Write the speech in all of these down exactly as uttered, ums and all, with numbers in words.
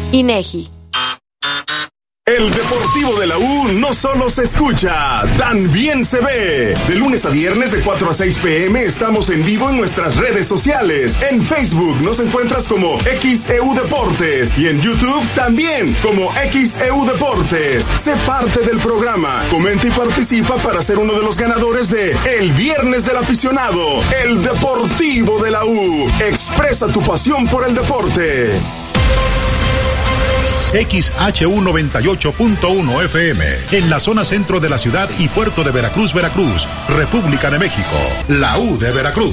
INEGI. El Deportivo de la U no solo se escucha, también se ve. De lunes a viernes de cuatro a seis pm estamos en vivo en nuestras redes sociales. En Facebook nos encuentras como X E U Deportes y en YouTube también como X E U Deportes. Sé parte del programa, comenta y participa para ser uno de los ganadores de El Viernes del Aficionado, el Deportivo de la U. Expresa tu pasión por el deporte. X H U noventa y ocho punto uno F M, en la zona centro de la ciudad y puerto de Veracruz, Veracruz, República de México, la U de Veracruz.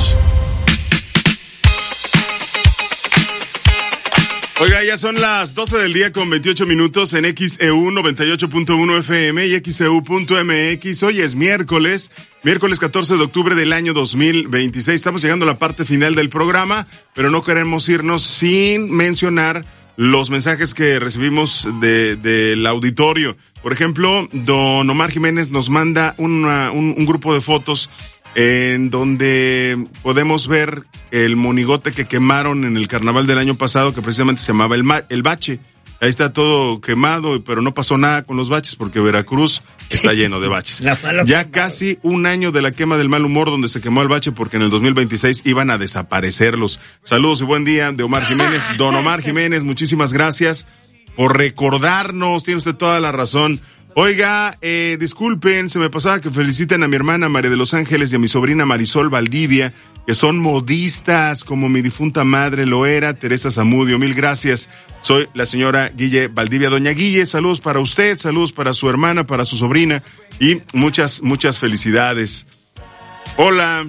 Oiga, ya son las doce del día con veintiocho minutos en X E U noventa y ocho punto uno F M y X E U punto M X. Hoy es miércoles, miércoles catorce de octubre del año dos mil veintiséis. Estamos llegando a la parte final del programa, pero no queremos irnos sin mencionar los mensajes que recibimos de del auditorio. Por ejemplo, don Omar Jiménez nos manda una, un, un grupo de fotos en donde podemos ver el monigote que quemaron en el carnaval del año pasado, que precisamente se llamaba el, ma, el bache. Ahí está todo quemado, pero no pasó nada con los baches porque Veracruz está lleno de baches. Ya casi un año de la quema del mal humor donde se quemó el bache porque en el dos mil veintiséis iban a desaparecerlos. Saludos y buen día de Omar Jiménez. Don Omar Jiménez, muchísimas gracias por recordarnos. Tiene usted toda la razón. Oiga, eh, disculpen, se me pasaba que feliciten a mi hermana María de los Ángeles y a mi sobrina Marisol Valdivia, que son modistas, como mi difunta madre lo era, Teresa Zamudio. Mil gracias. Soy la señora Guille Valdivia. Doña Guille, saludos para usted, saludos para su hermana, para su sobrina y muchas, muchas felicidades. Hola,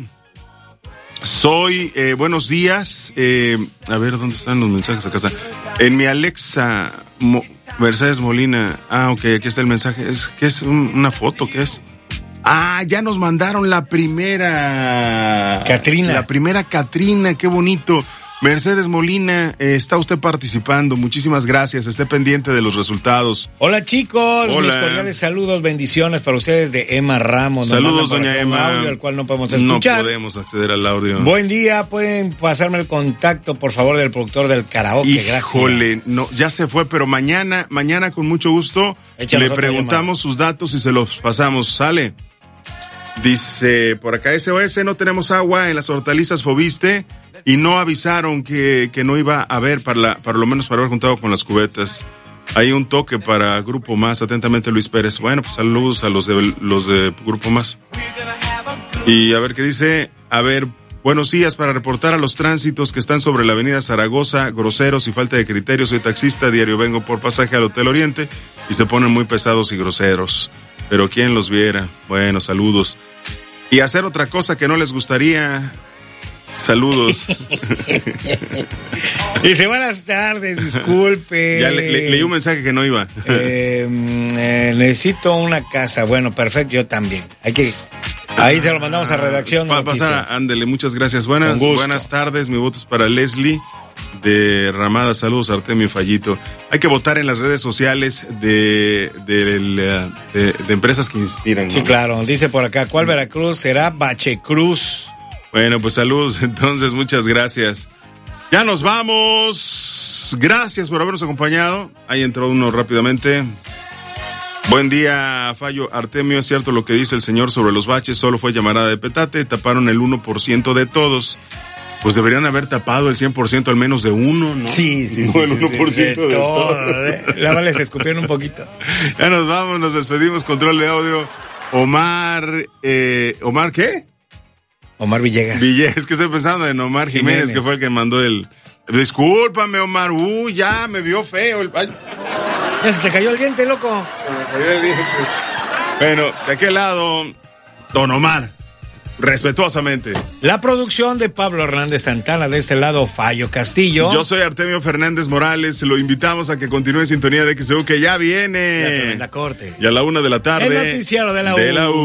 soy, eh, buenos días. Eh, a ver, ¿dónde están los mensajes a casa? En mi Alexa... Mo- Mercedes Molina. Ah, ok, aquí está el mensaje. ¿Es, ¿Qué es? Un, ¿Una foto? ¿Qué es? Ah, ya nos mandaron la primera... Catrina. La primera Catrina, qué bonito. Mercedes Molina, eh, está usted participando. Muchísimas gracias. Esté pendiente de los resultados. Hola, chicos. Hola. Mis cordiales saludos, bendiciones para ustedes de Emma Ramos. Nos Saludos, doña Emma. Un audio al cual no podemos escuchar. No podemos acceder al audio. Buen día. Pueden pasarme el contacto, por favor, del productor del karaoke. Híjole, gracias. no, ya se fue, pero mañana, mañana con mucho gusto Échanos le preguntamos sus datos y se los pasamos. Sale. Dice, por acá S O S, no tenemos agua en las hortalizas Fobiste y no avisaron que, que no iba a haber, para, la, para lo menos para haber juntado con las cubetas. Hay un toque para Grupo Más, atentamente Luis Pérez. Bueno, pues saludos a los de, los de Grupo Más. Y a ver qué dice, a ver, buenos días, para reportar a los tránsitos que están sobre la avenida Zaragoza, groseros y falta de criterios. Soy taxista, diario vengo por pasaje al Hotel Oriente y se ponen muy pesados y groseros. Pero quién los viera. Bueno, saludos. Y hacer otra cosa que no les gustaría. Saludos. Dice, buenas tardes, disculpe. Ya le, le, leí un mensaje que no iba. eh, eh, necesito una casa. Bueno, perfecto, yo también. Hay que... Ahí se lo mandamos a redacción. Va a pasar, ándele, muchas gracias. Buenas, buenas tardes, mi voto es para Leslie de Ramada. Saludos, Artemio Fallito. Hay que votar en las redes sociales de, de, de, de, de empresas que inspiran, ¿no? Sí, claro. Dice por acá, ¿cuál Veracruz será? Bachecruz. Bueno, pues saludos, entonces, muchas gracias. Ya nos vamos. Gracias por habernos acompañado. Ahí entró uno rápidamente. Buen día, Fallo. Artemio, es cierto lo que dice el señor sobre los baches, solo fue llamarada de petate, taparon el uno por ciento de todos. Pues deberían haber tapado el cien por ciento al menos de uno, ¿no? Sí, sí, no sí. el uno por ciento de, de, de todo. todo. La vale, se escupieron un poquito. Ya nos vamos, nos despedimos, control de audio. Omar, eh, ¿Omar qué? Omar Villegas. Villegas, que estoy pensando en Omar Jiménez, Jiménez, que fue el que mandó el... Discúlpame, Omar, uh, ya me vio feo el... Ay. Ya se te cayó el diente, loco. Se me cayó el diente. Bueno, de aquel lado, Don Omar, respetuosamente. La producción de Pablo Hernández Santana, de este lado, Fallo Castillo. Yo soy Artemio Fernández Morales, lo invitamos a que continúe en sintonía de X E U, que ya viene. La tremenda corte. Y a la una de la tarde. El noticiero de la U. De la U.